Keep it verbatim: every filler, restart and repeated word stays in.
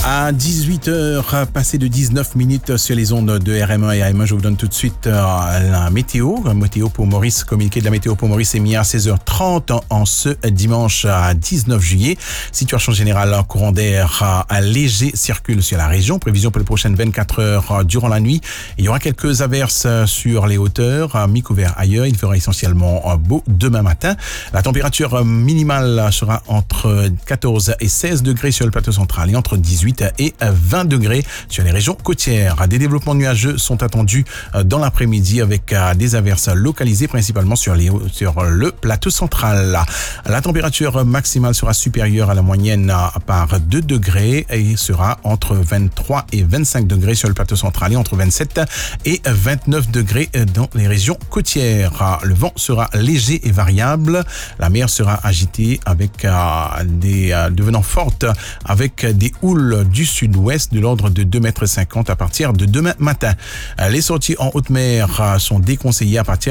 À dix-huit heures, passé de dix-neuf minutes sur les ondes de R M un et A M un, je vous donne tout de suite la météo. La météo pour Maurice, communiqué de la météo pour Maurice est mis à seize heures trente en ce dimanche dix-neuf juillet. Situation générale, courant d'air léger circule sur la région. Prévision pour les prochaines vingt-quatre heures durant la nuit. Il y aura quelques averses sur les hauteurs, mi-couvert ailleurs. Il fera essentiellement beau demain matin. La température minimale sera entre quatorze et seize degrés sur le plateau central et entre dix-huit et vingt degrés sur les régions côtières. Des développements nuageux sont attendus dans l'après-midi avec des averses localisées principalement sur, les, sur le plateau central. La température maximale sera supérieure à la moyenne par deux degrés et sera entre vingt-trois et vingt-cinq degrés sur le plateau central et entre vingt-sept et vingt-neuf degrés dans les régions côtières. Le vent sera léger et variable. La mer sera agitée avec des devenant forte avec des houles du sud-ouest de l'ordre de deux mètres cinquante à partir de demain matin. Les sorties en haute mer sont déconseillées à partir